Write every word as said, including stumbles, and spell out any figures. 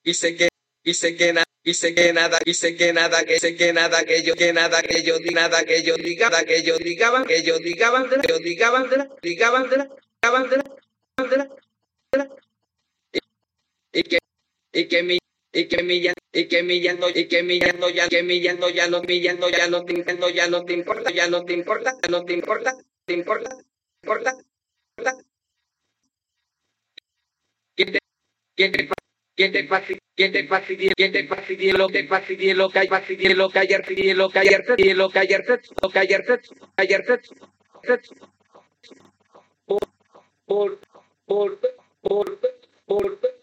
y sé que, y sé que nada, y sé que nada, y sé que nada, que sé que nada, que yo, que nada, que yo, di nada, que yo diga, nada, que yo digaba, que yo diga bandera, yo diga bandera, diga bandera, diga bandera, bandera, bandera, y que, y que mi, y que mi ya, y que mi ya no, y que mi ya no, ya, que mi ya no, ya no, mi ya no, ya no te, no, ya no te importa, ya no te importa, ya no te importa, te importa, importa, importa, que te, que te, que te pase, que te fastidie, que te fastidie, lo que fastidie, lo que fastidie, lo que ayer, lo que ayer, lo que ayer, lo que ayer, ayer, por, por, por, por, por,